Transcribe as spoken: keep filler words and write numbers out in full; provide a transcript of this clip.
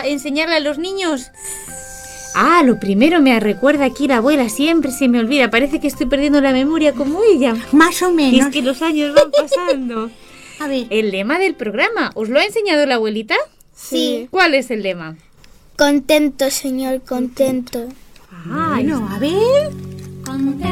enseñarle a los niños? Ah, lo primero me recuerda aquí la abuela, siempre se me olvida, parece que estoy perdiendo la memoria como ella. Más o menos. Y es que los años van pasando. A ver. El lema del programa, ¿os lo ha enseñado la abuelita? Sí. ¿Cuál es el lema? Contento, Señor, contento. Ah, bueno, a ver.